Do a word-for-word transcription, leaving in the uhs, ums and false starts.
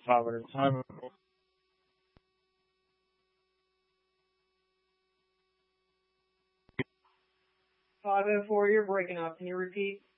five at a time. five oh four, you're breaking up. Can you repeat?